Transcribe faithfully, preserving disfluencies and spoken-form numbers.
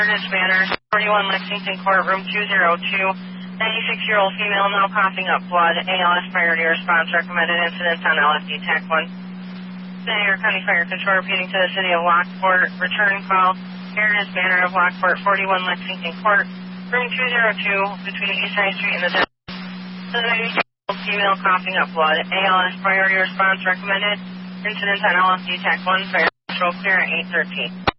Curtis Manor, forty-one Lexington Court, room two oh two. ninety-six-year-old female now coughing up blood. A L S priority response recommended. Incidents on L S D TAC one. Senator County Fire Control repeating to the city of Lockport. Return call. Curtis Manor of Lockport, forty-one Lexington Court, room two oh two, between East High Street and the desk. The ninety-six-year-old female coughing up blood. A L S priority response recommended. Incidents on L S D TAC one. Fire Control clear at eight thirteen.